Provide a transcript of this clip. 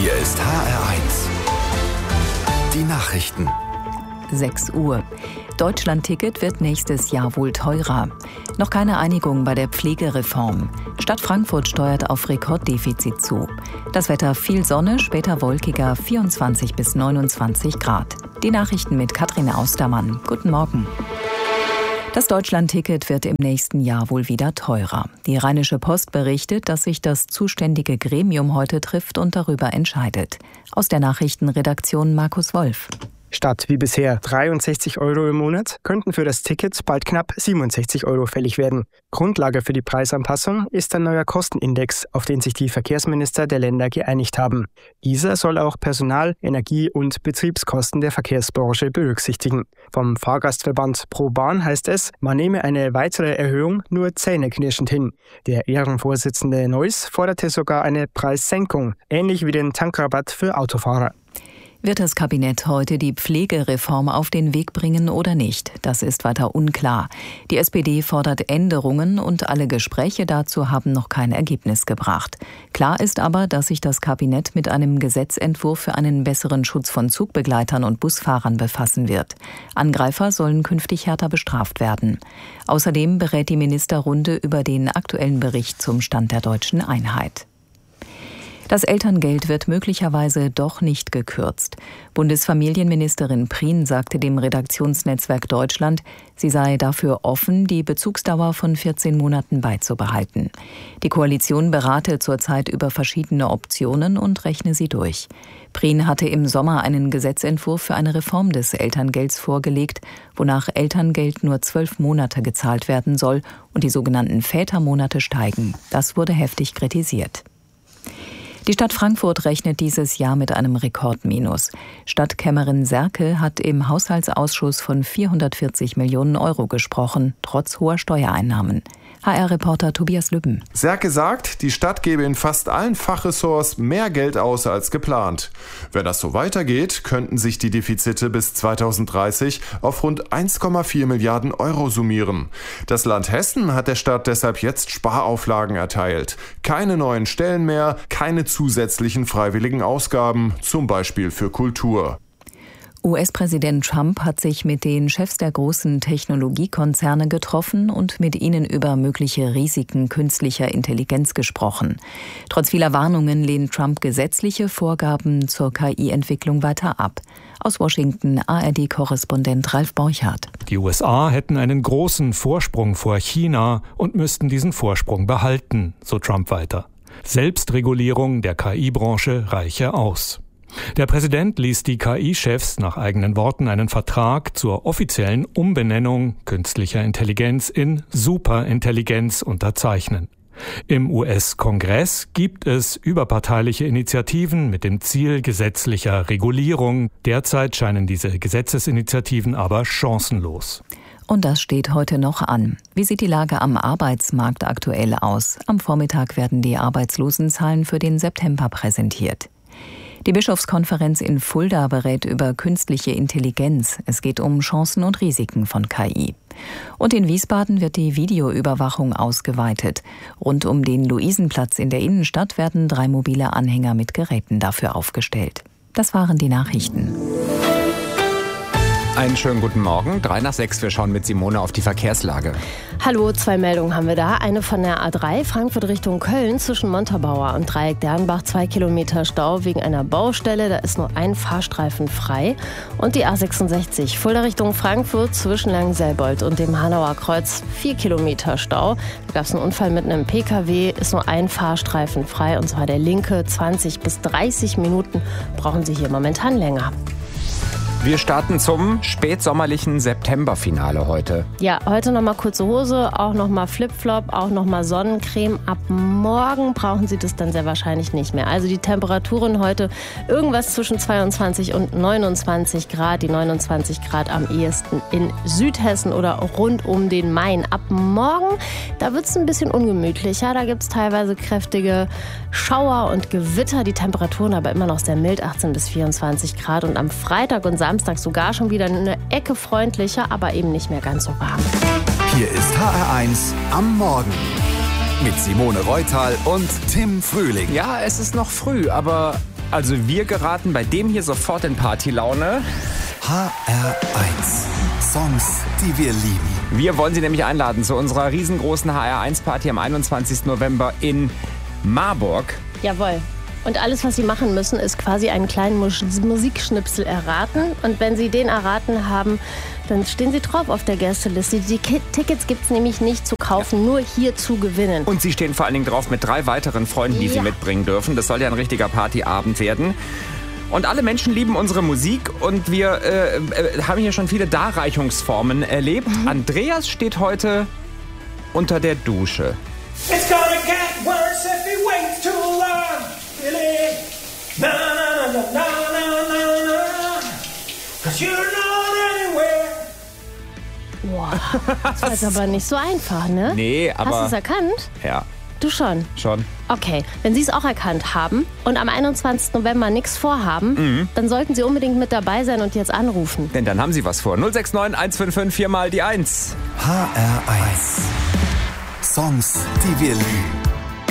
Hier ist HR1. Die Nachrichten. 6 Uhr. Deutschland-Ticket wird nächstes Jahr wohl teurer. Noch keine Einigung bei der Pflegereform. Stadt Frankfurt steuert auf Rekorddefizit zu. Das Wetter: viel Sonne, später wolkiger, 24 bis 29 Grad. Die Nachrichten mit Katrin Austermann. Guten Morgen. Das Deutschland-Ticket wird im nächsten Jahr wohl wieder teurer. Die Rheinische Post berichtet, dass sich das zuständige Gremium heute trifft und darüber entscheidet. Aus der Nachrichtenredaktion Markus Wolf. Statt wie bisher 63 € im Monat könnten für das Ticket bald knapp 67 € fällig werden. Grundlage für die Preisanpassung ist ein neuer Kostenindex, auf den sich die Verkehrsminister der Länder geeinigt haben. Dieser soll auch Personal-, Energie- und Betriebskosten der Verkehrsbranche berücksichtigen. Vom Fahrgastverband ProBahn heißt es, man nehme eine weitere Erhöhung nur zähneknirschend hin. Der Ehrenvorsitzende Neuss forderte sogar eine Preissenkung, ähnlich wie den Tankrabatt für Autofahrer. Wird das Kabinett heute die Pflegereform auf den Weg bringen oder nicht? Das ist weiter unklar. Die SPD fordert Änderungen und alle Gespräche dazu haben noch kein Ergebnis gebracht. Klar ist aber, dass sich das Kabinett mit einem Gesetzentwurf für einen besseren Schutz von Zugbegleitern und Busfahrern befassen wird. Angreifer sollen künftig härter bestraft werden. Außerdem berät die Ministerrunde über den aktuellen Bericht zum Stand der deutschen Einheit. Das Elterngeld wird möglicherweise doch nicht gekürzt. Bundesfamilienministerin Prien sagte dem Redaktionsnetzwerk Deutschland, sie sei dafür offen, die Bezugsdauer von 14 Monaten beizubehalten. Die Koalition berate zurzeit über verschiedene Optionen und rechne sie durch. Prien hatte im Sommer einen Gesetzentwurf für eine Reform des Elterngelds vorgelegt, wonach Elterngeld nur 12 Monate gezahlt werden soll und die sogenannten Vätermonate steigen. Das wurde heftig kritisiert. Die Stadt Frankfurt rechnet dieses Jahr mit einem Rekordminus. Stadtkämmerin Serke hat im Haushaltsausschuss von 440 Millionen € gesprochen, trotz hoher Steuereinnahmen. HR-Reporter Tobias Lübben. Serke sagt, die Stadt gebe in fast allen Fachressorts mehr Geld aus als geplant. Wenn das so weitergeht, könnten sich die Defizite bis 2030 auf rund 1,4 Milliarden € summieren. Das Land Hessen hat der Stadt deshalb jetzt Sparauflagen erteilt. Keine neuen Stellen mehr, keine zusätzlichen freiwilligen Ausgaben, zum Beispiel für Kultur. US-Präsident Trump hat sich mit den Chefs der großen Technologiekonzerne getroffen und mit ihnen über mögliche Risiken künstlicher Intelligenz gesprochen. Trotz vieler Warnungen lehnt Trump gesetzliche Vorgaben zur KI-Entwicklung weiter ab. Aus Washington ARD-Korrespondent Ralf Borchardt. Die USA hätten einen großen Vorsprung vor China und müssten diesen Vorsprung behalten, so Trump weiter. Selbstregulierung der KI-Branche reiche aus. Der Präsident ließ die KI-Chefs nach eigenen Worten einen Vertrag zur offiziellen Umbenennung künstlicher Intelligenz in Superintelligenz unterzeichnen. Im US-Kongress gibt es überparteiliche Initiativen mit dem Ziel gesetzlicher Regulierung. Derzeit scheinen diese Gesetzesinitiativen aber chancenlos. Und das steht heute noch an. Wie sieht die Lage am Arbeitsmarkt aktuell aus? Am Vormittag werden die Arbeitslosenzahlen für den September präsentiert. Die Bischofskonferenz in Fulda berät über künstliche Intelligenz. Es geht um Chancen und Risiken von KI. Und in Wiesbaden wird die Videoüberwachung ausgeweitet. Rund um den Luisenplatz in der Innenstadt werden 3 mobile Anhänger mit Geräten dafür aufgestellt. Das waren die Nachrichten. Einen schönen guten Morgen. 5:03. Wir schauen mit Simone auf die Verkehrslage. Hallo, 2 Meldungen haben wir da. Eine von der A3 Frankfurt Richtung Köln zwischen Montabaur und Dreieck Dernbach. 2 Kilometer Stau wegen einer Baustelle. Da ist nur ein Fahrstreifen frei. Und die A66 Fulda Richtung Frankfurt zwischen Langenselbold und dem Hanauer Kreuz. 4 Kilometer Stau. Da gab es einen Unfall mit einem PKW. Ist nur ein Fahrstreifen frei. Und zwar der linke. 20 bis 30 Minuten brauchen Sie hier momentan länger. Wir starten zum spätsommerlichen Septemberfinale heute. Ja, heute nochmal kurze Hose, auch nochmal Flipflop, auch nochmal Sonnencreme. Ab morgen brauchen Sie das dann sehr wahrscheinlich nicht mehr. Also die Temperaturen heute irgendwas zwischen 22 und 29 Grad. Die 29 Grad am ehesten in Südhessen oder rund um den Main. Ab morgen, da wird es ein bisschen ungemütlicher. Da gibt es teilweise kräftige Schauer und Gewitter. Die Temperaturen aber immer noch sehr mild, 18 bis 24 Grad. Und am Freitag und Samstag sogar schon wieder eine Ecke freundlicher, aber eben nicht mehr ganz so warm. Hier ist HR1 am Morgen. Mit Simone Reutal und Tim Frühling. Ja, es ist noch früh, aber Also wir geraten bei dem hier sofort in Partylaune. HR1. Songs, die wir lieben. Wir wollen Sie nämlich einladen zu unserer riesengroßen HR1-Party am 21. November in Marburg. Jawohl. Und alles, was Sie machen müssen, ist quasi einen kleinen Musikschnipsel erraten. Und wenn Sie den erraten haben, dann stehen Sie drauf auf der Gästeliste. Die Tickets gibt es nämlich nicht zu kaufen, nur hier zu gewinnen. Und Sie stehen vor allen Dingen drauf mit 3 weiteren Freunden, die Sie mitbringen dürfen. Das soll ja ein richtiger Partyabend werden. Und alle Menschen lieben unsere Musik und wir haben hier schon viele Darreichungsformen erlebt. Andreas steht heute unter der Dusche. It's gonna get worse if he waits too long. Really? Na na na na na na na. 'Cause you're not anywhere. Boah, das war jetzt aber nicht so einfach, ne? Nee, aber... Hast du es erkannt? Ja, Du schon? schon. Okay, wenn Sie es auch erkannt haben und am 21. November nichts vorhaben, dann sollten Sie unbedingt mit dabei sein und jetzt anrufen. Denn dann haben Sie was vor. 069 155 4 mal die 1. HR1. Songs, die wir lieben.